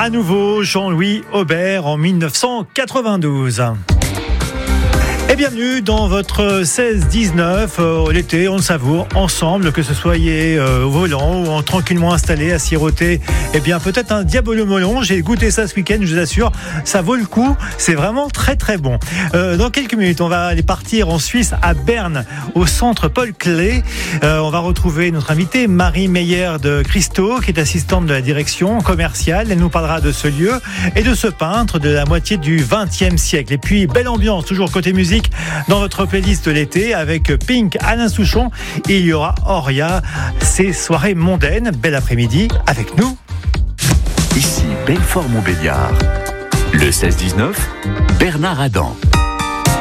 à nouveau Jean-Louis Aubert en 1992. Et bienvenue dans votre 16-19, l'été, on le savoure ensemble, que ce soyez au volant ou tranquillement installé à siroter, eh bien peut-être un Diabolo Melon. J'ai goûté ça ce week-end, je vous assure, ça vaut le coup, c'est vraiment très très bon. Dans quelques minutes, on va aller partir en Suisse, à Berne, au centre Paul Klee. On va retrouver notre invitée Marie Meyer de Christo, qui est assistante de la direction commerciale. Elle nous parlera de ce lieu et de ce peintre de la moitié du XXe siècle. Et puis, belle ambiance, toujours côté musique, dans votre playlist de l'été avec Pink, Alain Souchon. Et il y aura Auria, ces soirées mondaines. Bel après-midi avec nous. Ici Belfort-Montbéliard. Le 16-19, Bernard Adam.